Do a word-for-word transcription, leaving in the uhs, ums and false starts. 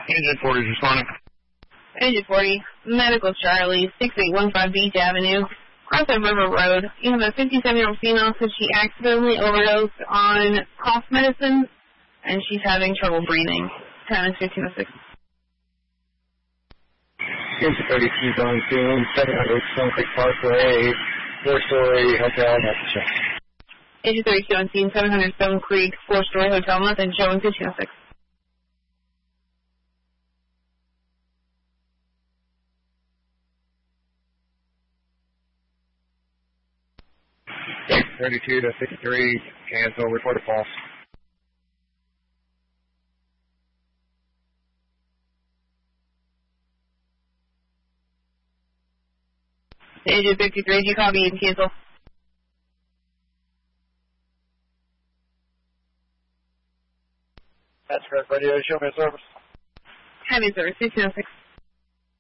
Engine forty is responding. Engine forty, Medical Charlie, six eight one five Beach Avenue, Crossover River Road. You have a fifty-seven-year-old female said she accidentally overdosed on cough medicine, and she's having trouble breathing. Time is fifteen oh six. Engine thirty-two going to seven hundred Stone Creek Parkway, four-story hotel, nothing show. Engine thirty-two on scene, seven hundred Stone Creek, four-story hotel, nothing showing, fifteen oh six. thirty-two to fifty-three, cancel, report a false. Engine fifty-three, do you copy and cancel? That's correct, radio, show me a service. Heavy service, fifteen oh six.